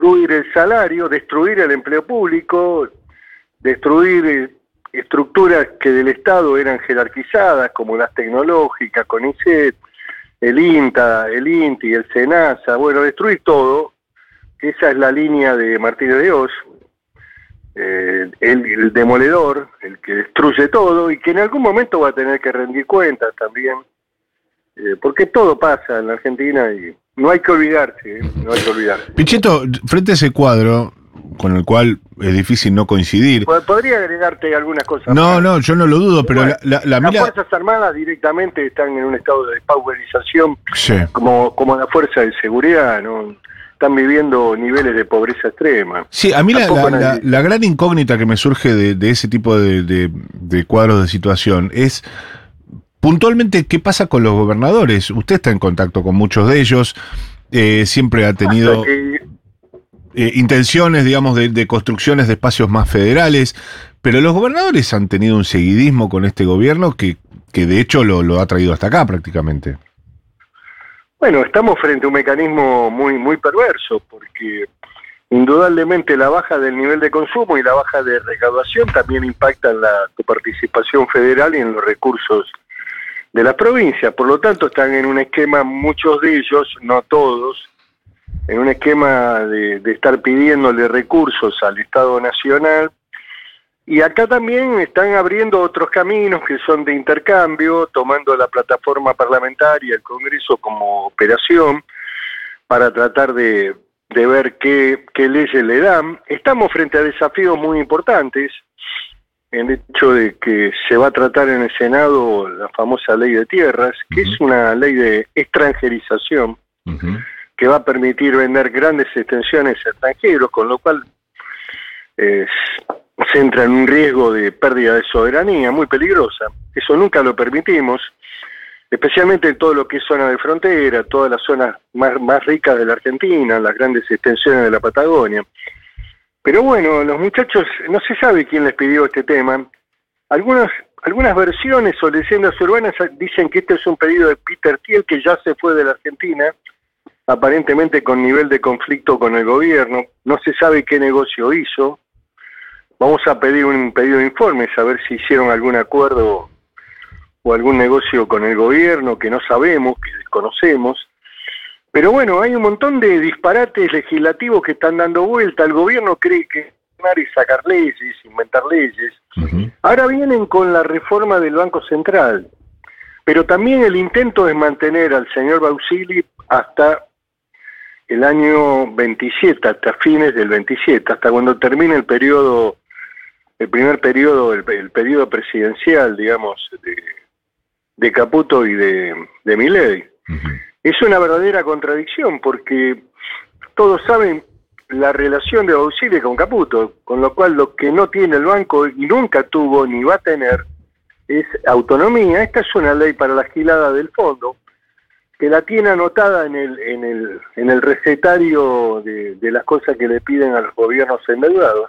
destruir el salario, destruir el empleo público, destruir estructuras que del Estado eran jerarquizadas, como las tecnológicas, CONICET, el INTA, el INTI, el SENASA, bueno, destruir todo. Esa es la línea de Martínez de Oz, el demoledor, el que destruye todo y que en algún momento va a tener que rendir cuentas también, porque todo pasa en la Argentina y no hay que olvidarse, no hay que olvidarse. Pichetto, frente a ese cuadro, con el cual es difícil no coincidir. Podría agregarte algunas cosas No, más. no, yo no lo dudo, pero bueno, las mira... Fuerzas Armadas directamente están en un estado de despauperización, Sí. como la Fuerza de Seguridad, ¿no? Están viviendo niveles de pobreza extrema. Sí, a mí la gran incógnita que me surge de ese tipo de cuadros de situación es puntualmente qué pasa con los gobernadores. Usted está en contacto con muchos de ellos, siempre ha tenido intenciones, digamos, de construcciones de espacios más federales, pero los gobernadores han tenido un seguidismo con este gobierno que de hecho lo ha traído hasta acá prácticamente. Bueno, estamos frente a un mecanismo muy perverso, porque indudablemente la baja del nivel de consumo y la baja de recaudación también impacta en la participación federal y en los recursos de las provincias. Por lo tanto, están en un esquema, muchos de ellos, no todos, en un esquema de estar pidiéndole recursos al Estado Nacional. Y acá también están abriendo otros caminos que son de intercambio, tomando la plataforma parlamentaria, el Congreso como operación, para tratar de ver qué leyes le dan. Estamos frente a desafíos muy importantes, el hecho de que se va a tratar en el Senado la famosa ley de tierras, que es una ley de extranjerización, que va a permitir vender grandes extensiones a extranjeros, con lo cual se entra en un riesgo de pérdida de soberanía muy peligrosa. Eso nunca lo permitimos, especialmente en todo lo que es zona de frontera, todas las zonas más ricas de la Argentina, las grandes extensiones de la Patagonia. Pero bueno, los muchachos, no se sabe quién les pidió este tema. Algunas versiones o leyendas urbanas dicen que este es un pedido de Peter Thiel, que ya se fue de la Argentina, aparentemente con nivel de conflicto con el gobierno. No se sabe qué negocio hizo. Vamos a pedir un pedido de informes, a ver si hicieron algún acuerdo o algún negocio con el gobierno que no sabemos, que desconocemos. Pero bueno, hay un montón de disparates legislativos que están dando vuelta. El gobierno cree que y sacar leyes, inventar leyes. Ahora vienen con la reforma del Banco Central. Pero también el intento es mantener al señor Bausili hasta el año 27, hasta fines del 27, hasta cuando termine el periodo, el periodo presidencial, digamos, de Caputo y de Milei. Es una verdadera contradicción, porque todos saben la relación de Bausili con Caputo, con lo cual lo que no tiene el banco y nunca tuvo ni va a tener es autonomía. Esta es una ley para la gilada del fondo, que la tiene anotada en el recetario de las cosas que le piden a los gobiernos endeudados.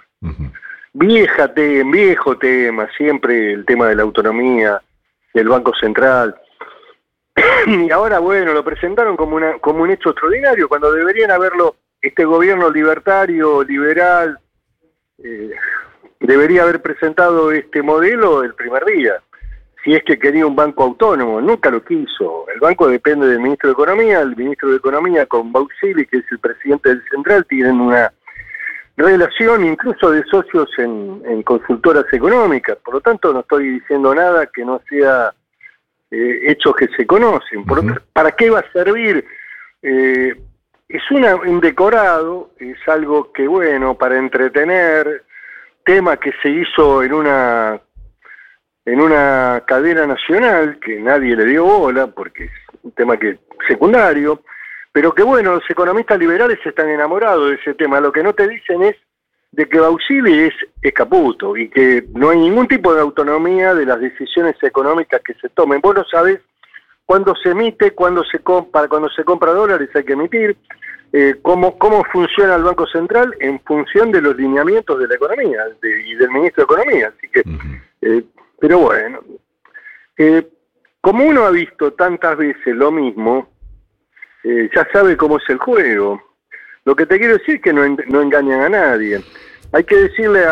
Viejo tema, siempre el tema de la autonomía del Banco Central. Y ahora, bueno, lo presentaron como un hecho extraordinario, cuando deberían haberlo, este gobierno libertario, liberal, debería haber presentado este modelo el primer día, si es que quería un banco autónomo. Nunca lo quiso. El banco depende del ministro de Economía. El ministro de Economía con Bausili, que es el presidente del Central, tienen una relación incluso de socios en consultoras económicas. Por lo tanto, no estoy diciendo nada que no sea hechos que se conocen. ¿Para qué va a servir? Es un decorado, es algo que, bueno, para entretener, tema que se hizo en una cadena nacional que nadie le dio bola, porque es un tema secundario, pero que, bueno, los economistas liberales están enamorados de ese tema. Lo que no te dicen es de que Bausili es Caputo y que no hay ningún tipo de autonomía de las decisiones económicas que se tomen. Vos no sabés cuándo se emite, cuándo se compra dólares hay que emitir, cómo funciona el Banco Central en función de los lineamientos de la economía y del ministro de Economía. Así que, pero bueno, como uno ha visto tantas veces lo mismo, ya sabe cómo es el juego. Lo que te quiero decir es que no engañan a nadie. Hay que decirle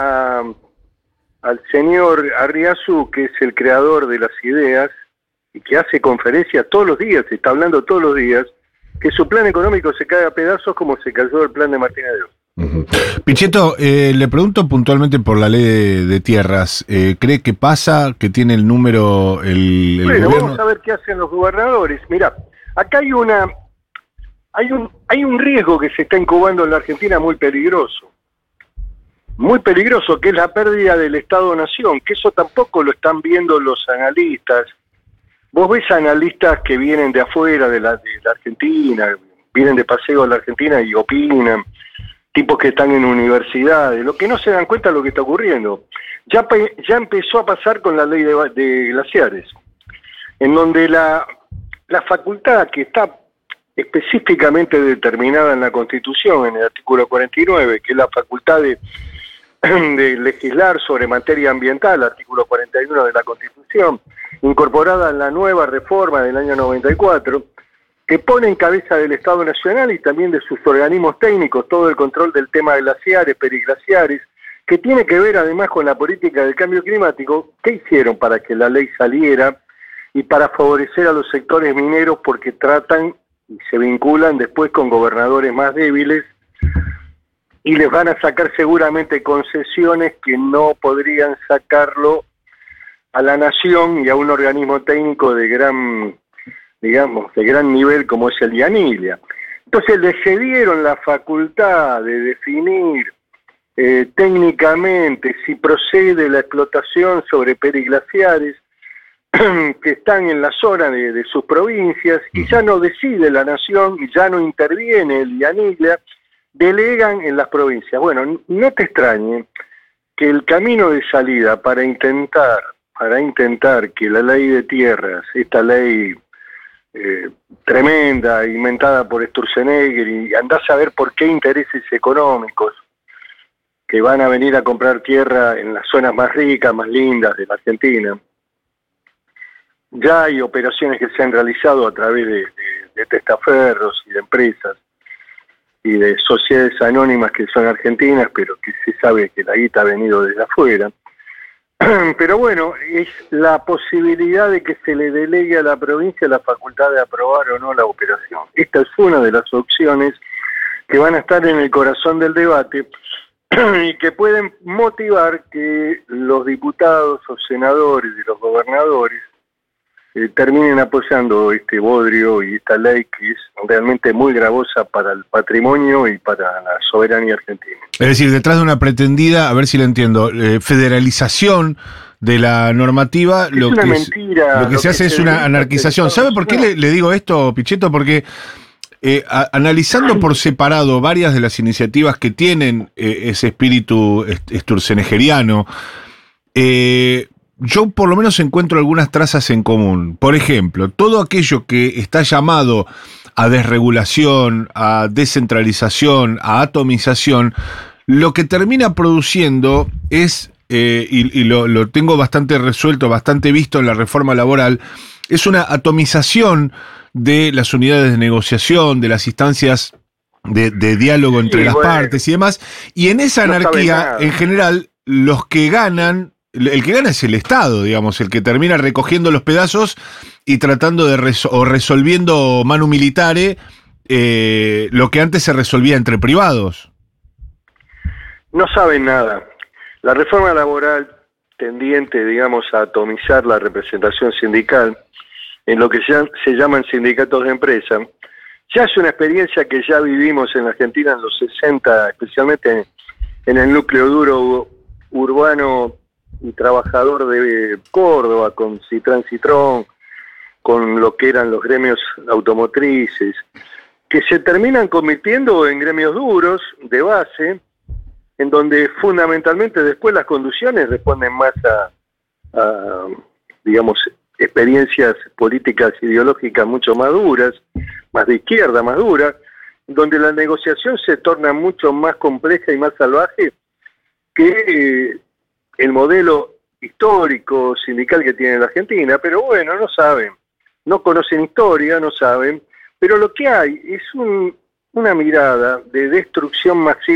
al señor Arriazú, que es el creador de las ideas y que hace conferencias todos los días, está hablando todos los días, que su plan económico se cae a pedazos como se cayó el plan de Martínez de Oz. Pichetto, le pregunto puntualmente por la ley de tierras. ¿Cree que pasa, que tiene el número el bueno, gobierno? Vamos a ver qué hacen los gobernadores. Mira, acá hay un riesgo que se está incubando en la Argentina muy peligroso, que es la pérdida del Estado-Nación, que eso tampoco lo están viendo los analistas. Vos ves analistas que vienen de afuera de la Argentina, vienen de paseo a la Argentina y opinan, tipos que están en universidades, lo que no se dan cuenta de lo que está ocurriendo. Ya empezó a pasar con la ley de glaciares, en donde la facultad que está específicamente determinada en la Constitución, en el artículo 49, que es la facultad de legislar sobre materia ambiental, artículo 41 de la Constitución, incorporada en la nueva reforma del año 94, que pone en cabeza del Estado Nacional y también de sus organismos técnicos todo el control del tema de glaciares, periglaciares, que tiene que ver además con la política del cambio climático. ¿Qué hicieron para que la ley saliera y para favorecer a los sectores mineros? Porque tratan y se vinculan después con gobernadores más débiles y les van a sacar seguramente concesiones que no podrían sacarlo a la nación y a un organismo técnico de gran nivel como es el de Anilia. Entonces le cedieron la facultad de definir técnicamente si procede la explotación sobre periglaciares que están en la zona de sus provincias, y ya no decide la nación, y ya no interviene el de Anilia, delegan en las provincias. Bueno, no te extrañe que el camino de salida para intentar que la ley de tierras, esta ley tremenda, inventada por Sturzenegger, y andás a ver por qué intereses económicos que van a venir a comprar tierra en las zonas más ricas, más lindas de la Argentina. Ya hay operaciones que se han realizado a través de testaferros y de empresas y de sociedades anónimas que son argentinas, pero que se sabe que la guita ha venido desde afuera. Pero bueno, es la posibilidad de que se le delegue a la provincia la facultad de aprobar o no la operación. Esta es una de las opciones que van a estar en el corazón del debate y que pueden motivar que los diputados o senadores y los gobernadores terminen apoyando este bodrio y esta ley que es realmente muy gravosa para el patrimonio y para la soberanía argentina. Es decir, detrás de una pretendida, a ver si lo entiendo, federalización de la normativa, lo que se hace es una anarquización. ¿Sabe por qué le digo esto, Pichetto? Porque analizando por separado varias de las iniciativas que tienen ese espíritu sturzenegeriano, yo por lo menos encuentro algunas trazas en común. Por ejemplo, todo aquello que está llamado a desregulación, a descentralización, a atomización, lo que termina produciendo es, y lo tengo bastante resuelto, bastante visto en la reforma laboral, es una atomización de las unidades de negociación, de las instancias de diálogo entre las partes y demás, y en esa anarquía, en general, los que ganan, el que gana es el Estado, digamos, el que termina recogiendo los pedazos y tratando de resolviendo manu militare lo que antes se resolvía entre privados. No saben nada. La reforma laboral tendiente, digamos, a atomizar la representación sindical en lo que se llaman sindicatos de empresa, ya es una experiencia que ya vivimos en la Argentina en los 60, especialmente en el núcleo duro urbano y trabajador de Córdoba, con Citrón, con lo que eran los gremios automotrices, que se terminan convirtiendo en gremios duros, de base, en donde fundamentalmente después las conducciones responden más a digamos, experiencias políticas ideológicas mucho más duras, más de izquierda, más duras, donde la negociación se torna mucho más compleja y más salvaje que el modelo histórico sindical que tiene la Argentina. Pero bueno, no saben, no conocen historia, no saben, pero lo que hay es una mirada de destrucción masiva